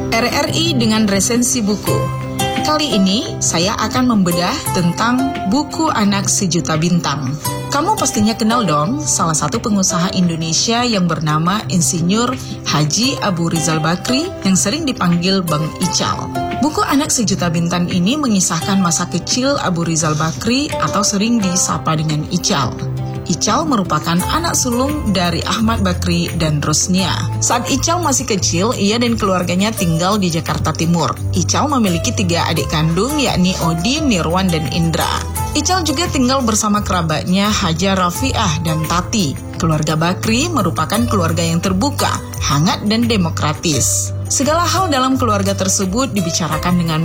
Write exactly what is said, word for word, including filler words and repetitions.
R R I dengan resensi buku. Kali ini saya akan membedah tentang buku Anak Sejuta Bintang. Kamu pastinya kenal dong salah satu pengusaha Indonesia yang bernama Insinyur Haji Abu Rizal Bakri yang sering dipanggil Bang Ical. Buku Anak Sejuta Bintang ini mengisahkan masa kecil Abu Rizal Bakri atau sering disapa dengan Ical. Ical merupakan anak sulung dari Ahmad Bakri dan Rosnia. Saat Ical masih kecil, ia dan keluarganya tinggal di Jakarta Timur. Ical memiliki tiga adik kandung, yakni Odi, Nirwan, dan Indra. Ical juga tinggal bersama kerabatnya Haja Rafiah dan Tati. Keluarga Bakri merupakan keluarga yang terbuka, hangat, dan demokratis. Segala hal dalam keluarga tersebut dibicarakan dengan